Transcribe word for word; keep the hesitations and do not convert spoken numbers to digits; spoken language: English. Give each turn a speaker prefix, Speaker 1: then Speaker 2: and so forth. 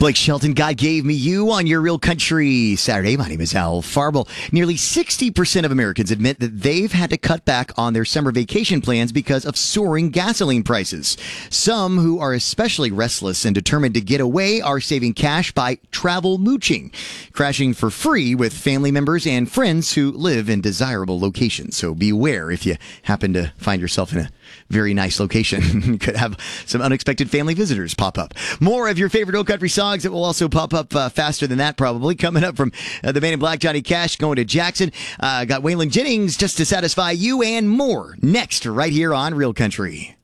Speaker 1: Blake Shelton, God Gave Me You on your Real Country Saturday. My name is Al Farble. Nearly sixty percent of Americans admit that they've had to cut back on their summer vacation plans because of soaring gasoline prices. Some who are especially restless and determined to get away are saving cash by travel mooching, crashing for free with family members and friends who live in desirable locations. So beware if you happen to find yourself in a very nice location. You could have some unexpected family visitors pop up. More of your favorite old country songs that will also pop up uh, faster than that, probably. Coming up from uh, the Man in Black, Johnny Cash, going to Jackson. Uh, got Waylon Jennings, Just to Satisfy You, and more next right here on Real Country.